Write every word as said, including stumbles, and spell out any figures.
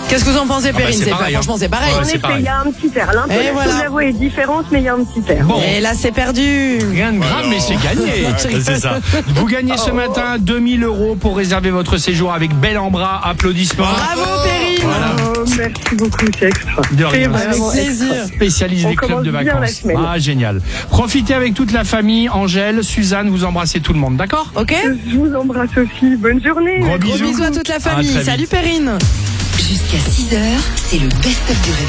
Qu'est-ce que vous en pensez, bah, Perrine? c'est c'est pareil, pas, franchement, c'est pareil. Ouais, En c'est effet, pareil. il y a un petit air. L'intonation voilà. de la voix est différente, mais il y a un petit air. Bon. Et là, c'est perdu. Rien de grave, mais c'est gagné. C'est ça. Vous gagnez ce matin deux mille euros pour réserver votre séjour avec Bel en Bras. Applaudissements. Bravo, Perrine. Voilà. Oh, merci beaucoup, c'est extra. De C'est rien. vraiment Avec plaisir. extra. Spécialiste On des clubs commence de bien la vacances. semaine. Ah, génial. Profitez avec toute la famille. Angèle, Suzanne, vous embrassez tout le monde, d'accord? Ok. Je vous embrasse aussi. Bonne journée. Gros Gros bisous. bisous à toute la À famille. très vite. Salut, Perrine. Jusqu'à six heures, c'est le best-of du réveil.